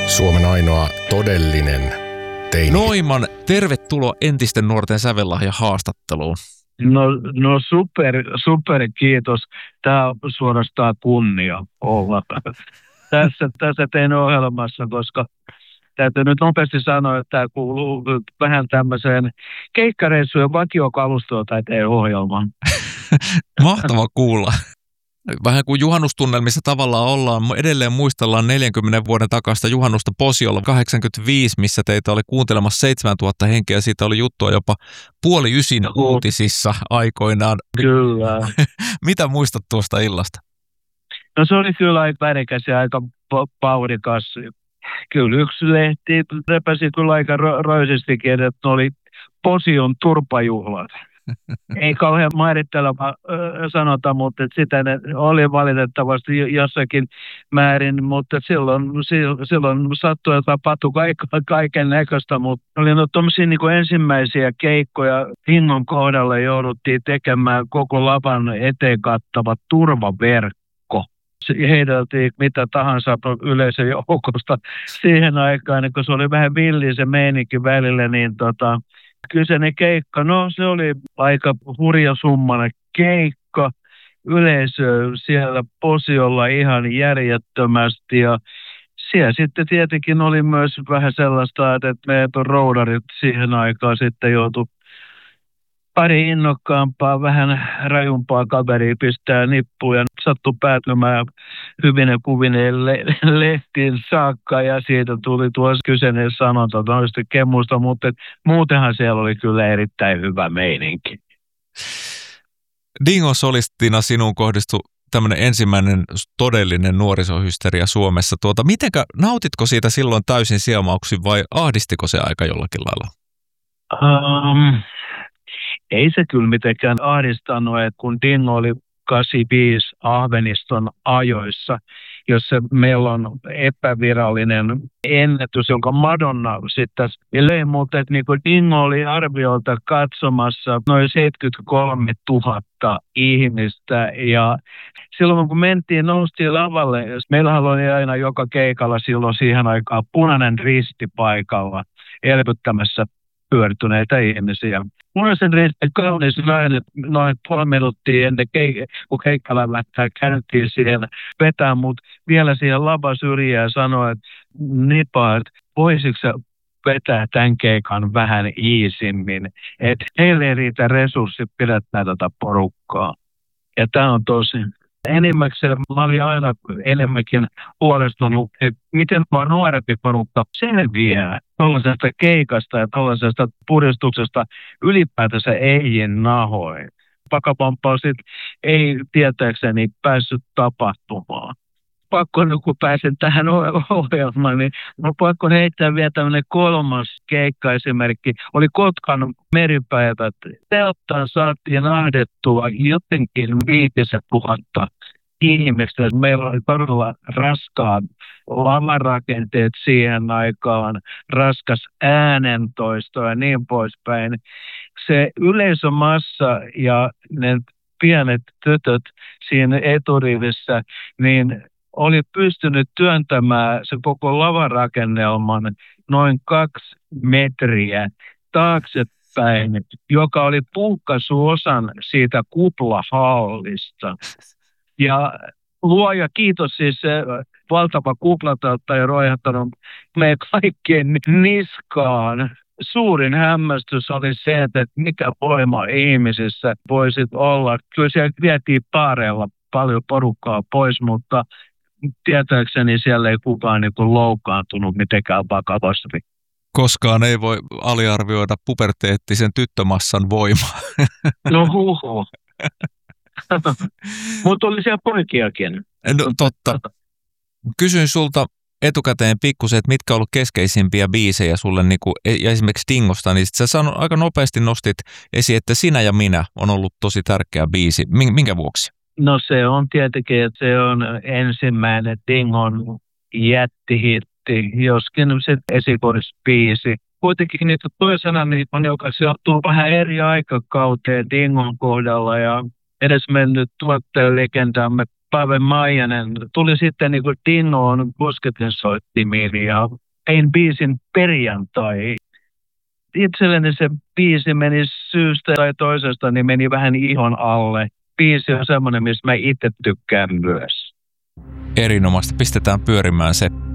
Suomen ainoa todellinen teini. Noiman, tervetuloa entisten nuorten sävellahja haastatteluun. No super kiitos. Tämä on suorastaan kunnia olla tässä teidän ohjelmassa, koska täytyy nyt nopeasti sanoa, että tämä kuuluu vähän tämmöiseen keikkareissujen vakiokalustoon tai teidän ohjelmaan. Mahtava kuulla. Vähän kuin juhannustunnelmissa tavallaan ollaan, edelleen muistellaan 40 vuoden takaista juhannusta Posiolla 85, missä teitä oli kuuntelemassa 7000 henkeä. Siitä oli juttua jopa 8:30 uutisissa aikoinaan. Kyllä. Mitä muistat tuosta illasta? No se oli kyllä aika värikäs ja aika vauhdikas. Kyllä yksi lehti repäsi kyllä aika roisistikin, että ne oli Posion turpajuhlat. Ei kauhean mairitteleva sanota, mutta sitä ne oli valitettavasti jossakin määrin, mutta silloin sattui, että tapahtui kaiken näköistä, mutta oli tuommoisia niin kuin ensimmäisiä keikkoja. Dingon kohdalla jouduttiin tekemään koko lavan eteen kattava turvaverkko. Heideltiin mitä tahansa yleisön joukosta siihen aikaan, kun se oli vähän villi se meininki välillä, niin kyseinen keikka, no se oli aika hurjasummainen keikka. Yleisö siellä Posiolla ihan järjettömästi ja siellä sitten tietenkin oli myös vähän sellaista, että meidät on roudarit siihen aikaan sitten joutui pari innokkaampaa, vähän rajumpaa kaveria pistää nippuun ja sattui päätymään hyvine kuvineen lehtiin saakka ja siitä tuli tuo kyseinen sanonta noista kemusta, mutta muutenhan siellä oli kyllä erittäin hyvä meininki. Dingon solistina sinuun kohdistui tämmöinen ensimmäinen todellinen nuorisohysteria Suomessa. Nautitko siitä silloin täysin siemauksin vai ahdistiko se aika jollakin lailla? Ei se kyllä mitenkään ahdistanut, että kun Dingo oli 85 Ahveniston ajoissa, jossa meillä on epävirallinen ennätys, jonka Madonna sitten löi, mutta että niin Dingo oli arviolta katsomassa noin 73 000 ihmistä ja silloin kun noustiin lavalle, meillähän oli aina joka keikalla silloin siihen aikaan Punainen Risti paikalla elvyttämässä pyörtyneitä ihmisiä. Punaisen Ristin kaunis nainen noin 3 minuuttia ennen kun keikalla käytiin siihen vetää, mutta vielä siihen lava syrjään sanoi, että Nipa, että voisitko sä vetää tämän keikan vähän iisimmin, että heille ei riitä resurssit pidättää tätä porukkaa. Ja tämä on tosi. Enimmäkseen mä olin aina enemmänkin huolestunut, että miten tuo nuorempi porukka selviää tuollaisesta keikasta ja tuollaisesta puristuksesta ylipäätänsä eihin nahoin. Pakapomppaus ei tietääkseni päässyt tapahtumaan. Pakko, kun pääsen tähän ohjelmaan, niin on pakko heittää vielä tämmöinen 3. keikka-esimerkki. Oli Kotkan meripäivät. Telttaan saatiin ahdettua jotenkin 5,000 ihmistä. Meillä oli todella raskaat lavarakenteet siihen aikaan, raskas äänentoisto ja niin poispäin. Se yleisömassa ja ne pienet tytöt siinä eturivissä, niin oli pystynyt työntämään se koko lavarakennelman noin 2 metriä taaksepäin, joka oli pulkkasuosan siitä kuplahallista. Ja luoja kiitos siis se valtava kuplateltta ja roihahtanut meidän kaikkien niskaan. Suurin hämmästys oli se, että mikä voima ihmisissä voisi olla. Kyllä siellä vietiin paareilla paljon porukkaa pois, mutta tietääkseni siellä ei kukaan loukkaantunut mitenkään vakavasti. Koskaan ei voi aliarvioida puberteettisen tyttömassan voimaa. No huhu. Mutta oli siellä poikiakin. No totta. Kysyin sulta etukäteen pikkusen, että mitkä on ollut keskeisimpiä biisejä sulle ja esimerkiksi Dingosta, niin sä aika nopeasti nostit esiin, että Sinä ja minä on ollut tosi tärkeä biisi. Minkä vuoksi? No se on tietenkin, että se on ensimmäinen Dingon jättihitti, joskin se esikoisbiisi. Kuitenkin niitä toisena niitä, joka sijoittuu vähän eri aikakauteen Dingon kohdalla ja edesmennyt tuottajalegendamme Pave Maijanen. Tuli sitten niin kuin Dingoon kosketinsoittimiin ja tein biisin Perjantai. Itselleni se biisi meni syystä tai toisesta, niin meni vähän ihon alle. Biisi on semmoinen, mistä mä itse tykkään myös. Erinomaista. Pistetään pyörimään se.